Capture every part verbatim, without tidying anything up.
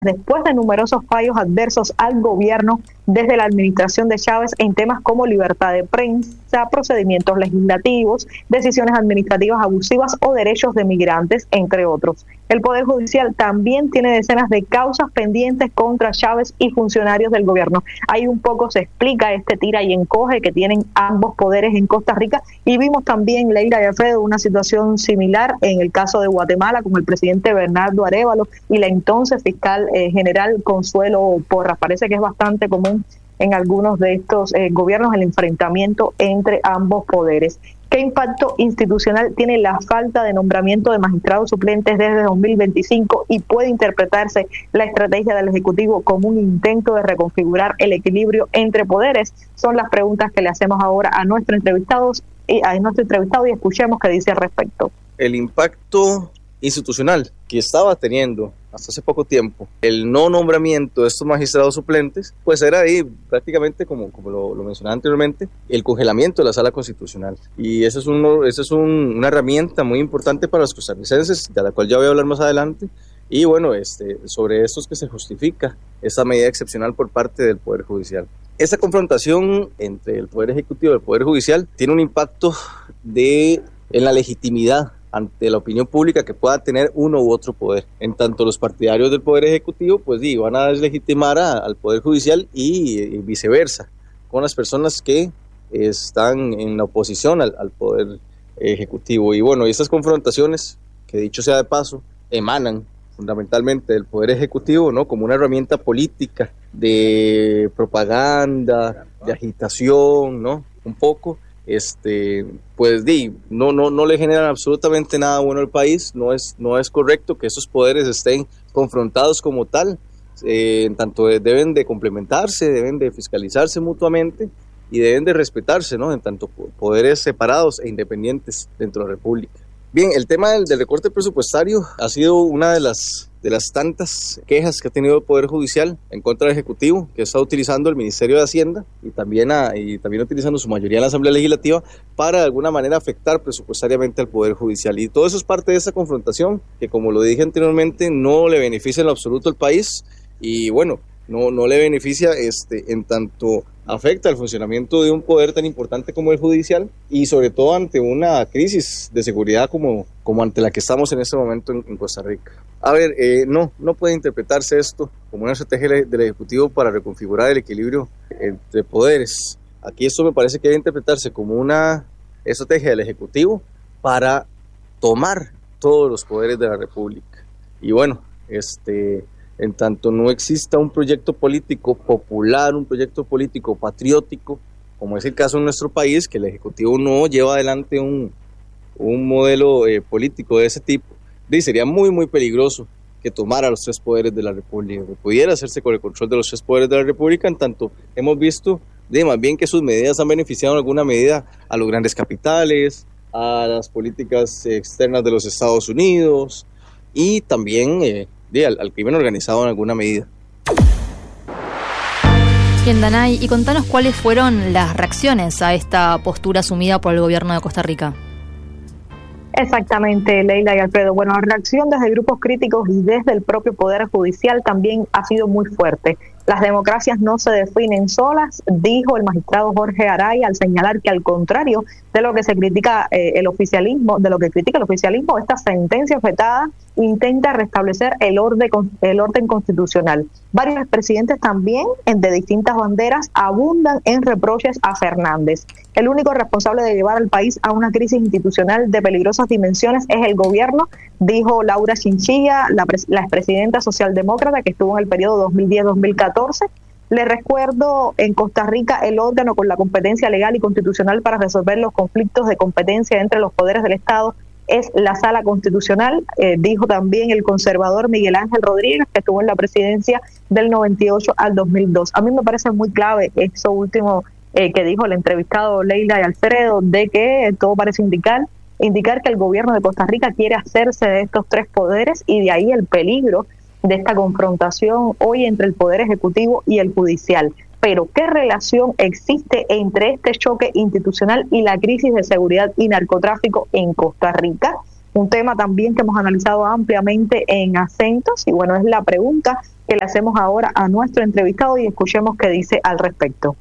después de numerosos fallos adversos al gobierno desde la administración de Chávez en temas como libertad de prensa, procedimientos legislativos, decisiones administrativas abusivas o derechos de migrantes, entre otros. El Poder Judicial también tiene decenas de causas pendientes contra Chávez y funcionarios del gobierno. Ahí un poco se explica este tira y encoge que tienen ambos poderes en Costa Rica, y vimos también, Leila y Alfredo, una situación similar en el caso de Guatemala con el presidente Bernardo Arévalo y la entonces fiscal eh, general Consuelo Porras. Parece que es bastante común en algunos de estos eh, gobiernos el enfrentamiento entre ambos poderes. ¿Qué impacto institucional tiene la falta de nombramiento de magistrados suplentes desde dos mil veinticinco y puede interpretarse la estrategia del Ejecutivo como un intento de reconfigurar el equilibrio entre poderes? Son las preguntas que le hacemos ahora a nuestros entrevistados y a nuestro entrevistado y escuchemos qué dice al respecto. El impacto institucional que estaba teniendo hasta hace poco tiempo el no nombramiento de estos magistrados suplentes, pues era ahí prácticamente, como, como lo, lo mencionaba anteriormente, el congelamiento de la Sala Constitucional. Y esa es, uno, esa es un, una herramienta muy importante para los costarricenses, de la cual ya voy a hablar más adelante. Y bueno, este, sobre esto es que se justifica esta medida excepcional por parte del Poder Judicial. Esta confrontación entre el Poder Ejecutivo y el Poder Judicial tiene un impacto de, en la legitimidad ante la opinión pública que pueda tener uno u otro poder. En tanto, los partidarios del Poder Ejecutivo pues sí, van a deslegitimar a, al Poder Judicial y, y viceversa, con las personas que están en la oposición al, al Poder Ejecutivo. Y bueno, estas confrontaciones, que dicho sea de paso, emanan fundamentalmente del Poder Ejecutivo, ¿no? Como una herramienta política de propaganda, de agitación, ¿no? Un poco. Este, pues di, no, no, no le generan absolutamente nada bueno al país. No es, no es correcto que estos poderes estén confrontados como tal. Eh, en tanto deben de complementarse, deben de fiscalizarse mutuamente y deben de respetarse, ¿no? En tanto poderes separados e independientes dentro de la República. Bien, el tema del, del recorte presupuestario ha sido una de las, de las tantas quejas que ha tenido el Poder Judicial en contra del Ejecutivo, que está utilizando el Ministerio de Hacienda y también, a, y también utilizando su mayoría en la Asamblea Legislativa para de alguna manera afectar presupuestariamente al Poder Judicial. Y todo eso es parte de esa confrontación que, como lo dije anteriormente, no le beneficia en lo absoluto al país y bueno, no, no le beneficia este, en tanto afecta el funcionamiento de un poder tan importante como el judicial y sobre todo ante una crisis de seguridad como, como ante la que estamos en este momento en, en Costa Rica. A ver, eh, no, no puede interpretarse esto como una estrategia del Ejecutivo para reconfigurar el equilibrio entre poderes. Aquí esto me parece que debe interpretarse como una estrategia del Ejecutivo para tomar todos los poderes de la República. Y bueno, este... en tanto no exista un proyecto político popular, un proyecto político patriótico, como es el caso en nuestro país, que el Ejecutivo no lleva adelante un, un modelo eh, político de ese tipo, y sería muy, muy peligroso que tomara los tres poderes de la República, que pudiera hacerse con el control de los tres poderes de la República, en tanto hemos visto de más bien que sus medidas han beneficiado en alguna medida a los grandes capitales, a las políticas externas de los Estados Unidos y también... Eh, Al, al crimen organizado en alguna medida. Bien, Danay, y contanos cuáles fueron las reacciones a esta postura asumida por el gobierno de Costa Rica. Exactamente, Leila y Alfredo. Bueno, la reacción desde grupos críticos y desde el propio Poder Judicial también ha sido muy fuerte. Las democracias no se definen solas, dijo el magistrado Jorge Araya al señalar que al contrario de lo que se critica eh, el oficialismo, de lo que critica el oficialismo, esta sentencia fetada intenta restablecer el orden, el orden constitucional. Varios presidentes también de distintas banderas abundan en reproches a Fernández. El único responsable de llevar al país a una crisis institucional de peligrosas dimensiones es el gobierno, dijo Laura Chinchilla, la, la expresidenta socialdemócrata que estuvo en el periodo dos mil diez a dos mil catorce. Les recuerdo, en Costa Rica el órgano con la competencia legal y constitucional para resolver los conflictos de competencia entre los poderes del Estado es la Sala Constitucional, eh, dijo también el conservador Miguel Ángel Rodríguez, que estuvo en la presidencia del noventa y ocho al dos mil dos. A mí me parece muy clave eso último eh, que dijo el entrevistado Leila y Alfredo, de que todo parece indicar, indicar que el gobierno de Costa Rica quiere hacerse de estos tres poderes y de ahí el peligro de esta confrontación hoy entre el Poder Ejecutivo y el Judicial. Pero, ¿qué relación existe entre este choque institucional y la crisis de seguridad y narcotráfico en Costa Rica? Un tema también que hemos analizado ampliamente en Acentos, y bueno, es la pregunta que le hacemos ahora a nuestro entrevistado y escuchemos qué dice al respecto.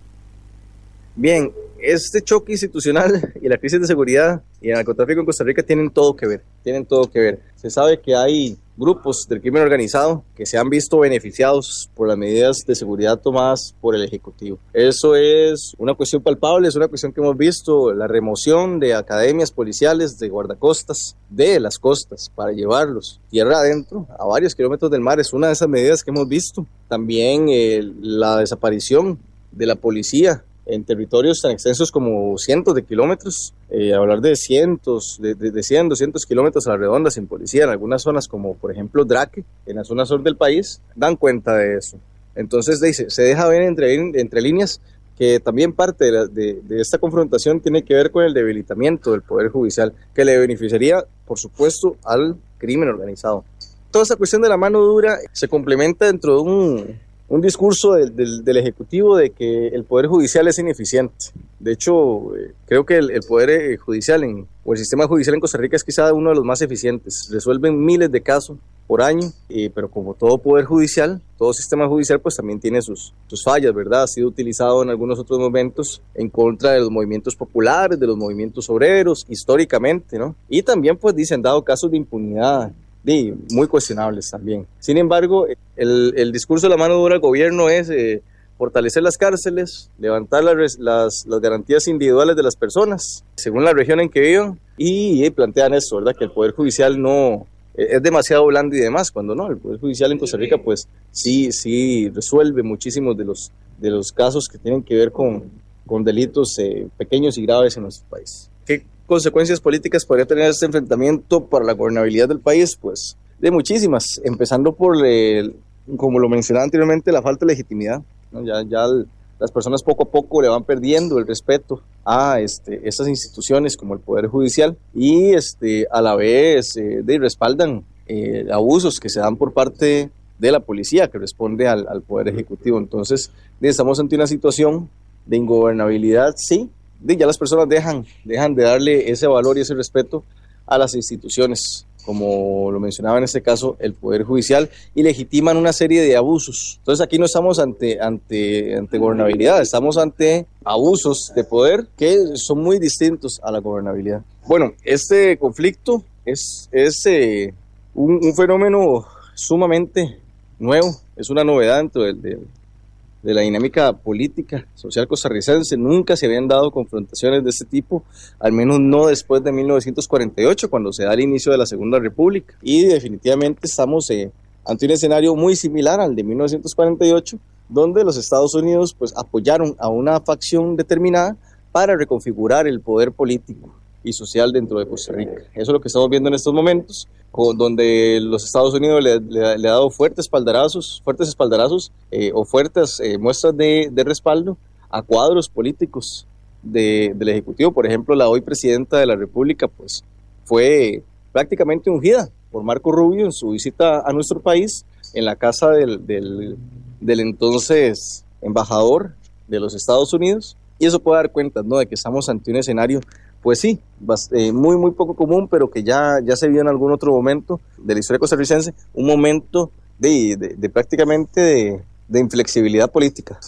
Bien, este choque institucional y la crisis de seguridad y el narcotráfico en Costa Rica tienen todo que ver, tienen todo que ver. Se sabe que hay grupos del crimen organizado que se han visto beneficiados por las medidas de seguridad tomadas por el Ejecutivo. Eso es una cuestión palpable, es una cuestión que hemos visto, la remoción de academias policiales, de guardacostas, de las costas, para llevarlos tierra adentro, a varios kilómetros del mar, es una de esas medidas que hemos visto. También eh, la desaparición de la policía en territorios tan extensos como cientos de kilómetros, eh, hablar de cientos, de, de, de cien, doscientos kilómetros a la redonda sin policía en algunas zonas como por ejemplo Draque, en la zona sur del país, dan cuenta de eso. Entonces dice, se deja ver entre, entre líneas que también parte de, la, de, de esta confrontación tiene que ver con el debilitamiento del Poder Judicial, que le beneficiaría, por supuesto, al crimen organizado. Toda esta cuestión de la mano dura se complementa dentro de un... un discurso del, del, del Ejecutivo de que el Poder Judicial es ineficiente. De hecho, eh, creo que el, el Poder Judicial en, o el sistema judicial en Costa Rica es quizá uno de los más eficientes. Resuelven miles de casos por año, eh, pero como todo Poder Judicial, todo sistema judicial pues también tiene sus, sus fallas, ¿verdad? Ha sido utilizado en algunos otros momentos en contra de los movimientos populares, de los movimientos obreros, históricamente, ¿no? Y también pues dicen, dado casos de impunidad, Sí, muy cuestionables también. Sin embargo, el, el discurso de la mano dura del gobierno es eh, fortalecer las cárceles, levantar las, las, las garantías individuales de las personas, según la región en que vivan, y, y plantean eso, ¿verdad? Que el Poder Judicial no eh, es demasiado blando y demás, cuando no, el Poder Judicial en Costa Rica pues sí, sí resuelve muchísimos de los, de los casos que tienen que ver con, con delitos eh, pequeños y graves en nuestro país. ¿Qué consecuencias políticas podría tener este enfrentamiento para la gobernabilidad del país? Pues de muchísimas, empezando por, el, como lo mencionaba anteriormente, la falta de legitimidad, ¿no? Ya, ya el, las personas poco a poco le van perdiendo el respeto a este, estas instituciones como el Poder Judicial y este, a la vez eh, de, respaldan eh, abusos que se dan por parte de la policía que responde al, al Poder Ejecutivo. Entonces estamos ante una situación de ingobernabilidad, sí, ya las personas dejan, dejan de darle ese valor y ese respeto a las instituciones, como lo mencionaba en este caso el Poder Judicial, y legitiman una serie de abusos. Entonces aquí no estamos ante, ante, ante gobernabilidad, estamos ante abusos de poder que son muy distintos a la gobernabilidad. Bueno, este conflicto es, es eh, un, un fenómeno sumamente nuevo, es una novedad dentro del, del de la dinámica política social costarricense. Nunca se habían dado confrontaciones de este tipo, al menos no después de mil novecientos cuarenta y ocho, cuando se da el inicio de la Segunda República, y definitivamente estamos eh, ante un escenario muy similar al de mil novecientos cuarenta y ocho, donde los Estados Unidos pues apoyaron a una facción determinada para reconfigurar el poder político y social dentro de Costa Rica. Eso es lo que estamos viendo en estos momentos, con, donde los Estados Unidos le, le, le ha dado fuertes espaldarazos, fuertes espaldarazos eh, o fuertes eh, muestras de, de respaldo a cuadros políticos de, del Ejecutivo. Por ejemplo, la hoy Presidenta de la República pues, fue prácticamente ungida por Marco Rubio en su visita a nuestro país en la casa del, del, del entonces embajador de los Estados Unidos. Y eso puede dar cuenta, ¿no?, de que estamos ante un escenario pues sí, eh, muy muy poco común, pero que ya, ya se vio en algún otro momento de la historia costarricense, un momento de, de, de prácticamente de, de inflexibilidad política.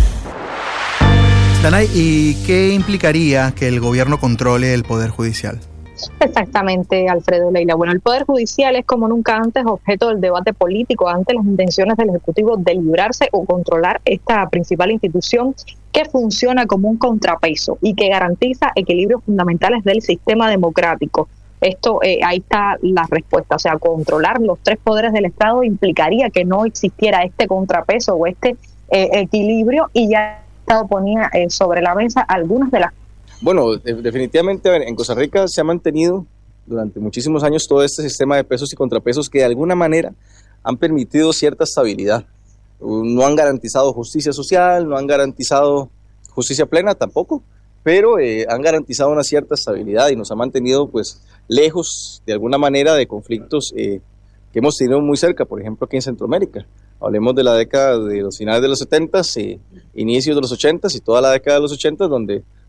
Danay, ¿y qué implicaría que el gobierno controle el Poder Judicial? Exactamente, Alfredo, Leila. Bueno, el Poder Judicial es como nunca antes objeto del debate político ante las intenciones del Ejecutivo de librarse o controlar esta principal institución que funciona como un contrapeso y que garantiza equilibrios fundamentales del sistema democrático. Esto, eh, ahí está la respuesta. O sea, controlar los tres poderes del Estado implicaría que no existiera este contrapeso o este eh, equilibrio, y ya el Estado ponía eh, sobre la mesa algunas de las... Bueno, definitivamente en Costa Rica se ha mantenido durante muchísimos años todo este sistema de pesos y contrapesos que de alguna manera han permitido cierta estabilidad. No han garantizado justicia social, no han garantizado justicia plena tampoco, pero eh, han garantizado una cierta estabilidad y nos ha mantenido pues lejos de alguna manera de conflictos eh, que hemos tenido muy cerca, por ejemplo aquí en Centroamérica. Hablemos de la década de los finales de los setentas, eh, inicios de los ochentas y toda la década de los ochentas, donde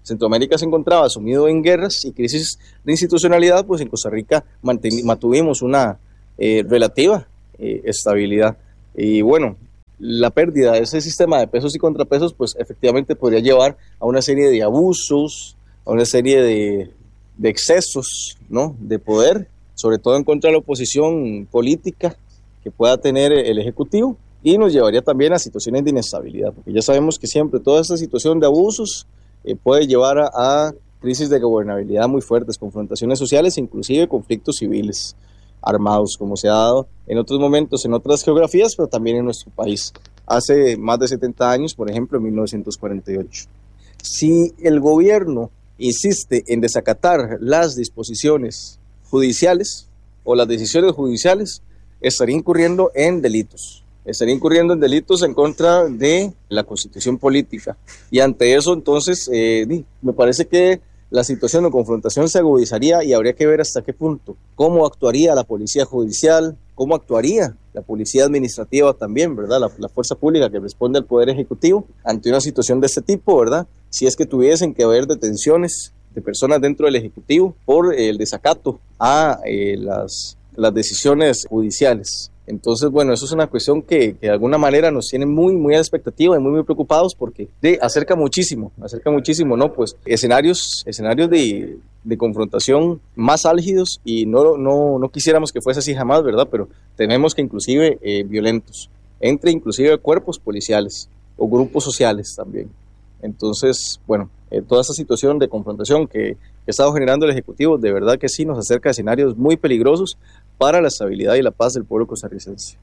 Centroamérica se encontraba sumido en guerras y crisis de institucionalidad, pues en Costa Rica mantuvimos una eh, relativa eh, estabilidad. Y bueno, la pérdida de ese sistema de pesos y contrapesos, pues efectivamente podría llevar a una serie de abusos, a una serie de, de excesos, ¿no?, de poder, sobre todo en contra de la oposición política que pueda tener el Ejecutivo, y nos llevaría también a situaciones de inestabilidad, porque ya sabemos que siempre toda esta situación de abusos eh, puede llevar a, a crisis de gobernabilidad muy fuertes, confrontaciones sociales, inclusive conflictos civiles armados, como se ha dado en otros momentos, en otras geografías, pero también en nuestro país. Hace más de setenta años, por ejemplo, en mil novecientos cuarenta y ocho. Si el gobierno insiste en desacatar las disposiciones judiciales o las decisiones judiciales, estaría incurriendo en delitos. Estaría incurriendo en delitos en contra de la Constitución política. Y ante eso, entonces, eh, me parece que la situación de confrontación se agudizaría y habría que ver hasta qué punto, cómo actuaría la policía judicial, cómo actuaría la policía administrativa también, ¿verdad? La, la fuerza pública que responde al Poder Ejecutivo ante una situación de este tipo, ¿verdad? Si es que tuviesen que haber detenciones de personas dentro del Ejecutivo por el desacato a eh, las, las decisiones judiciales. Entonces, bueno, eso es una cuestión que, que de alguna manera nos tiene muy, muy a la expectativa y muy, muy preocupados porque de, acerca muchísimo, acerca muchísimo, ¿no? Pues escenarios, escenarios de, de confrontación más álgidos y no, no, no quisiéramos que fuese así jamás, ¿verdad? Pero tenemos que inclusive eh, violentos, entre inclusive cuerpos policiales o grupos sociales también. Entonces, bueno, eh, toda esta situación de confrontación que, que ha estado generando el Ejecutivo, de verdad que sí nos acerca a escenarios muy peligrosos para la estabilidad y la paz del pueblo costarricense.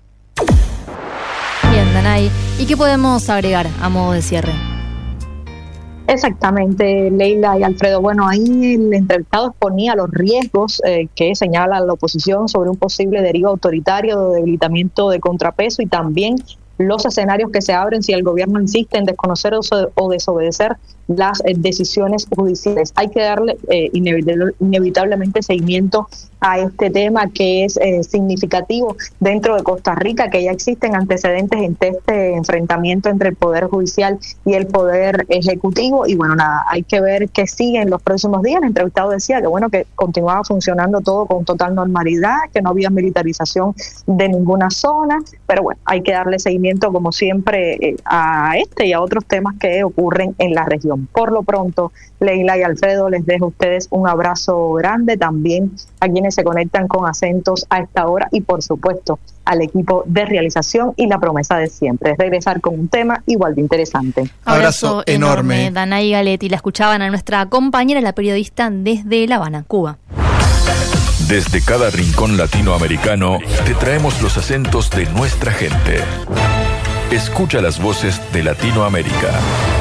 Bien, Danay. ¿Y qué podemos agregar a modo de cierre? Exactamente, Leila y Alfredo. Bueno, ahí el entrevistado exponía los riesgos eh, que señala la oposición sobre un posible deriva autoritario, de debilitamiento de contrapeso y también los escenarios que se abren si el gobierno insiste en desconocer o, o desobedecer las eh, decisiones judiciales. Hay que darle eh, inevitable, inevitablemente seguimiento a este tema que es eh, significativo dentro de Costa Rica, que ya existen antecedentes en este enfrentamiento entre el Poder Judicial y el Poder Ejecutivo. Y bueno, nada, hay que ver qué sigue en los próximos días. El entrevistado decía que bueno, que continuaba funcionando todo con total normalidad, que no había militarización de ninguna zona, pero bueno, hay que darle seguimiento como siempre eh, a este y a otros temas que ocurren en la región. Por lo pronto, Leila y Alfredo, les dejo a ustedes un abrazo grande, también a quienes se conectan con acentos a esta hora y por supuesto al equipo de realización y la promesa de siempre, regresar con un tema igual de interesante. Abrazo, abrazo enorme. enorme. Danay Galetti, la escuchaban a nuestra compañera, la periodista desde La Habana, Cuba. Desde cada rincón latinoamericano te traemos los acentos de nuestra gente. Escucha las voces de Latinoamérica.